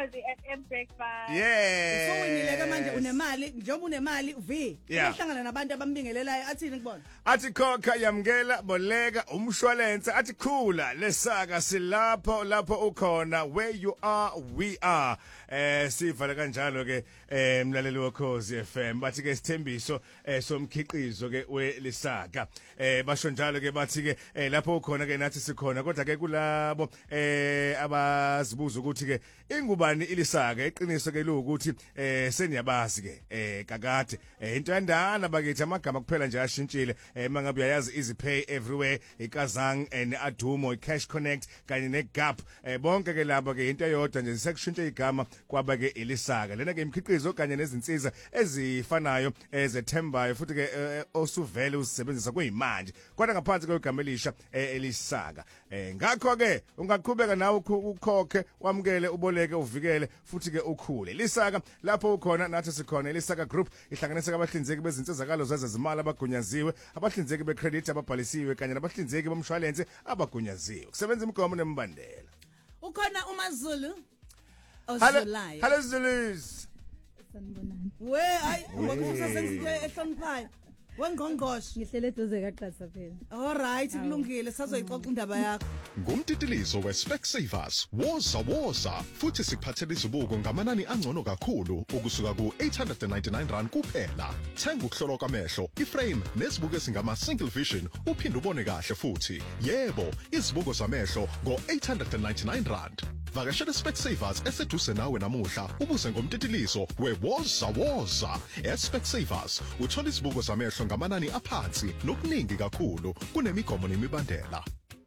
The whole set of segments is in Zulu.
Ukhozi FM breakfast. Yeah. Sowinileke manje unemali njengoba unemali V. Yeah. Uhlangana nabantu abambingelelayo athini kubona? Athi khokha yamkela boleka umshwalense athi khula lesaka silapho ukhona where you are we are sivala kanjalo ke mlaleli wokhozi FM bathi ke isithembiso somkhiqizo ke welisaka basho njalo ke bathi ke lapho ukhona ke nathi sikhona kodwa ke kulabo abazibuza ukuthi ke ingubani ilisaka iqiniso ke lokuthi seniyabazi ke kakade into yandana bakithi amagama kuphela nje ashintshile mangabe uyayazi EasyPay everywhere iKazang and Adumo iCash Connect kanye neGap bonke ke labo ke into eyodwa nje sekushintsha igama kwaba ke ilisaka lena ke imkhiqizo kanye nezinsiza ezifanayo ezethembayo futhi ke osuvele usebenzisa kuyimanje kodwa ngaphansi kwegama elisha elisaka ngakho ke ungaqhubeka nawe ukhokhe wamkele uboleke uvikele futhi ke ukhule lisaka lapho ukhona nathi sikhona ilisaka group ihlanganisa abahlinzeki bezinsizakalo zezimali abagunyaziwe abahlinzeki becredit ababhalisiwe kanye nabahlinzeki bomshwalense abagunyaziwe kusebenza imigomo nemibandela Ukhona uMaZulu Ozulayo Hello Zulus Sanibonani. we hayi ngokusa sengithi ehloniphayo wengqongqoshe Ngihlele eduze kaXasa phela. all right kulungile sazoyixoxa indaba yakho Ngumtitilizo weSpecsavers woza futhi sikuphathele izibuko ngamanani angcono kakhulu ukusuka ku899 kuphela thenga ukuhlolwa kwamehlo iframe nezibuko ezingama single vision uphinde ubone kahle futhi yebo izibuko zamehlo ngo899 vakashela Specsavers eseduze nawe namuhla ubuze ngomtitilizo wewoza eSpecsavers uthola izibuko zamehlo ngamanani aphansi nokuningi kakhulu kunemigomo nemibandela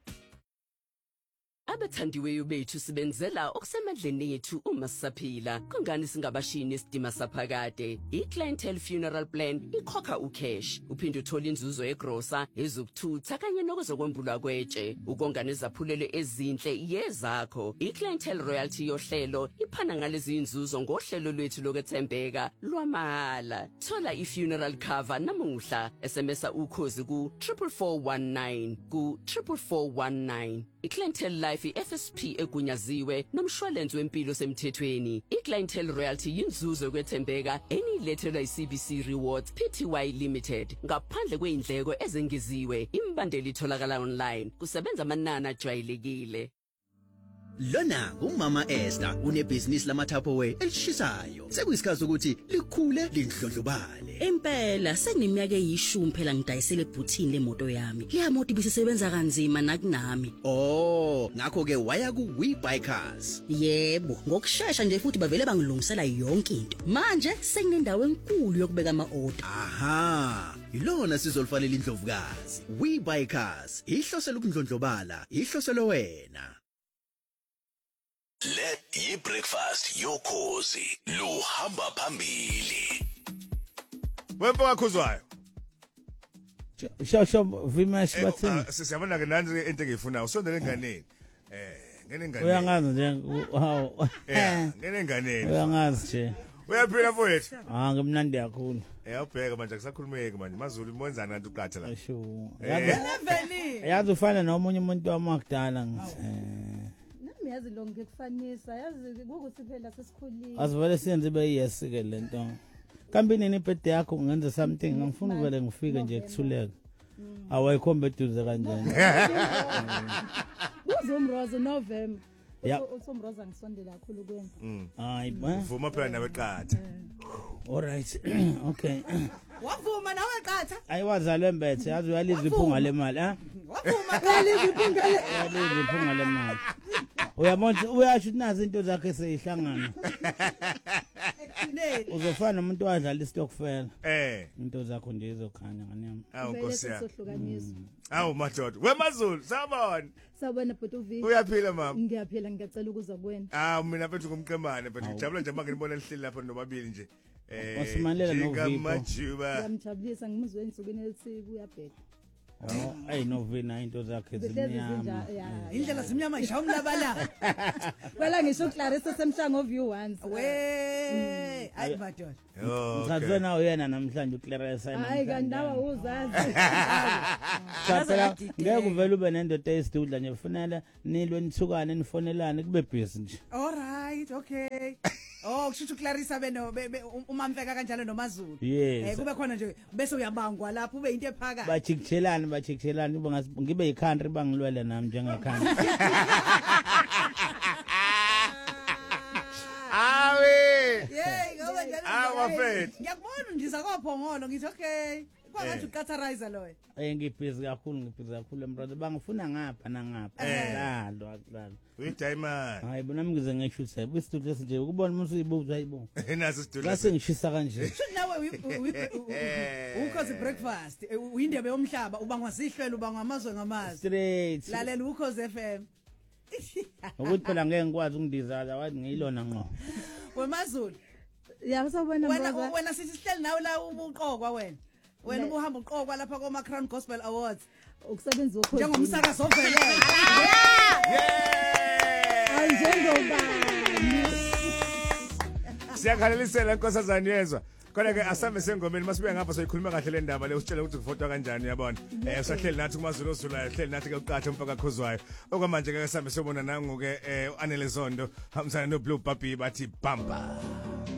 Abathandiweyo bethu sibenzela okusemandleni ethu uma sisaphila kungani singabashini isidima saphakade iClientele Funeral Plan ikhokha ucash uphinde uthola inzuzo egrosa ezokuthutha kanye nokuzokwembulwa kwetshe ukonga nezaphulelo ezinhle yezakho iClientele Royalty yohlelo iphana ngalezi inzuzo ngohlelo lwethu lokuthembeka lwamahala thola ifuneral cover namuhla SMSa ukhozi ku 44419 ku 44419 iClientele Life FSP egunyaziwe nomshwalense wempilo semthethweni iClientele Royalty yinzuzo kwethembeka enilethelwa iCBC Rewards Pty Limited ngaphandle kweindleko ezengeziwe imbandeli itholakala online kusebenza amanani ajwayelekile Lona umama Esther unebusiness lamaTupperware elishisayo sekuyisikhathi ukuthi likhule lindlondlobale Impela sekuneminyaka eyishumi phela ngidayisele ebhuthini lemoto yami leya moto ibisebenza kanzima nakunami ngakho ke waya ku WeBuyCars yebo ngokusheshsha nje futhi bavele bangilungisela yonke into manje senginendawo enkulu yokubeka ama-order aha ilona sizolifanele indlovukazi WeBuyCars ihlosela ukundlondlobala ihloselo wena Let yi-breakfast yokhozi luhamba phambili. Wempo wakhuzwayo. Shosho Vimesh bathini. Siyabona ke nanzi into engiyifuna usondele enganeni. Ngene enganeni. Uyangazi nje hawo. Ngene enganeni. Uyangazi nje. Uyaphila mfowethu? Ngimnandi kakhulu. Ubheka manje akusakhulumeki manje maZulu imenzana kanti uqatha la. Asho. Yazi ufana nomunye umuntu wamakudala ngithi. Yazi lo ngikufanisa yazi ukuthi phela sesikhulile Asivele siyenze beyes ke lento kambe nini ibirthday yakho ngenza something ngifuna uvele ngifike nje kuthuleka awayikhombe eduze kanjani uzomroza November usomroza ngisondela kakhulu kwena hayi uvuma phela nawe qatha all right okay wavuma nawe qatha ayiwazalwe mbethe yazi uyaliza iphunga lemali wavuma kaliza iphunga lemali uyabona uyasho nazi into zakhe seyihlangana uzofana nomuntu wadlala istokfela into zakho nje izokhanya nganyama Nkosi yami madoda wemaZulu sabona bhuti uViki uyaphila mama ngiyaphila ngiyacela ukuza kuwena mina mfethu ngumqemane but ngijabula nje manje ngibona lihleli lapha nobabili nje wasimalela noVipo ngiyamjabulisa ngimuzwe ensukwini elisibu uyabheka Ay novena into zakhe zimnyama indlela zimnyama ishawumlabala Wela ngisho Clarissa semhlango view once ayi madoda ngizazona uyena namhlanje uClarissa hayi kandawa uzazi phela ngeke uvele ube nendoda esidudla nje kufanele nilwe nithukane nifonelane kube busy nje all right ngithi okay. Oh kusho uClarissa beno umamfeka kanjalo noMazulu. Yes. Kube khona nje bese uyabangwa lapho ube into ephakathi. Bachikiselana ube ngibe yiCountry bangilwele nami njengeCountry. Awe. Yey, ngoba njalo. Awafethu. Ngiyakubona ndiza kophongolo ngithi okay. Kwangathi uqatharizer loyo. Ngibhizi kakhulu embrother bangifuna ngapha nangapha. Lalo. Uyidiamond. Hayi bona ngize ngeshutha. Kwistudio nje ukubona umuntu uyibuza hayibo. Naso studio. Base ngishisa kanje. Nawe ukhozi breakfast uyindebe yomhlaba ubangwa sihlelo ubangwa amazwe ngamazwe. Straight. Lalela ukhozi FM. Ukuthi phela ngeke ngikwazi ukundizala wathi ngiyilona ngqo. WeMazulu. Yabasabona mboza. Wena sithi sihleli nawe la ubuqokwa wena. Wena ubuhamba uqokwa lapha kwa Crown Gospel Awards. Ukusebenza ukhozi. Njengomsakazo ovelele. Hayi njengoba. Siyakhalelisela inkosazana yezwa. Kodwa ke asambe sengomeni masibuya ngapha soyikhuluma kahle le ndaba le usitshela ukuthi kufotwa kanjani yabona. Usahleli nathi kuMazulu osulayo hleli nathi ke uqatha umfaka khuzwayo. Okwamanje ke asambe sobona nangu ke uAnele Zondo hamsana noBlue Baby bathi bamba.